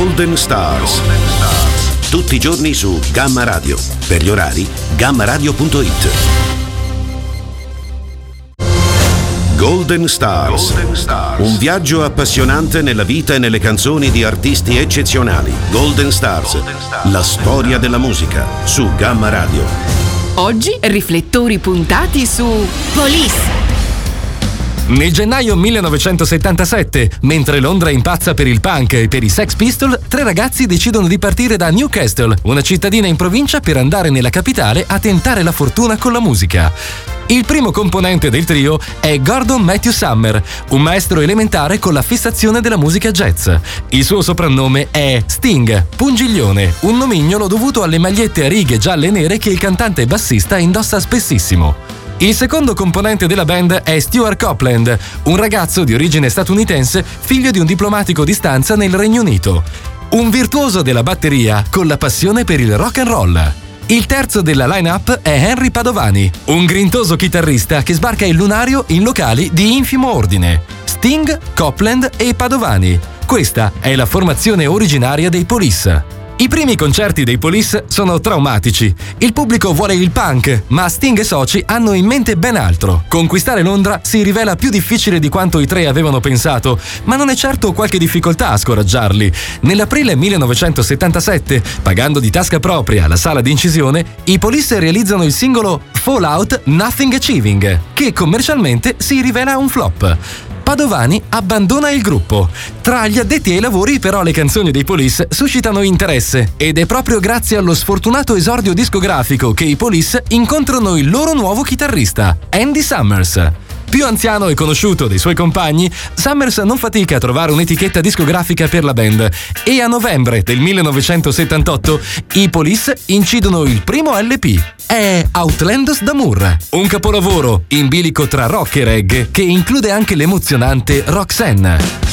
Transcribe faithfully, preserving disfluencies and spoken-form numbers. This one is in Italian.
Golden Stars. Tutti i giorni su Gamma Radio. Per gli orari, gamma radio punto it. Golden Stars. Golden Stars. Un viaggio appassionante nella vita e nelle canzoni di artisti eccezionali. Golden Stars. Golden Stars. La storia della musica su Gamma Radio. Oggi riflettori puntati su Police. Nel gennaio millenovecentosettantasette, mentre Londra impazza per il punk e per i Sex Pistols, tre ragazzi decidono di partire da Newcastle, una cittadina in provincia, per andare nella capitale a tentare la fortuna con la musica. Il primo componente del trio è Gordon Matthew Summer, un maestro elementare con la fissazione della musica jazz. Il suo soprannome è Sting, Pungiglione, un nomignolo dovuto alle magliette a righe gialle e nere che il cantante e bassista indossa spessissimo. Il secondo componente della band è Stuart Copeland, un ragazzo di origine statunitense, figlio di un diplomatico di stanza nel Regno Unito. Un virtuoso della batteria con la passione per il rock and roll. Il terzo della line-up è Henry Padovani, un grintoso chitarrista che sbarca il lunario in locali di infimo ordine. Sting, Copeland e Padovani. Questa è la formazione originaria dei Police. I primi concerti dei Police sono traumatici. Il pubblico vuole il punk, ma Sting e soci hanno in mente ben altro. Conquistare Londra si rivela più difficile di quanto i tre avevano pensato, ma non è certo qualche difficoltà a scoraggiarli. Nell'aprile millenovecentosettantasette, pagando di tasca propria la sala di incisione, i Police realizzano il singolo Fallout Nothing Achieving, che commercialmente si rivela un flop. Padovani abbandona il gruppo. Tra gli addetti ai lavori, però, le canzoni dei Police suscitano interesse ed è proprio grazie allo sfortunato esordio discografico che i Police incontrano il loro nuovo chitarrista, Andy Summers. Più anziano e conosciuto dei suoi compagni, Summers non fatica a trovare un'etichetta discografica per la band e a novembre del millenovecentosettantotto i Police incidono il primo L P. È Outlandos d'Amour, un capolavoro in bilico tra rock e reggae che include anche l'emozionante Roxanne.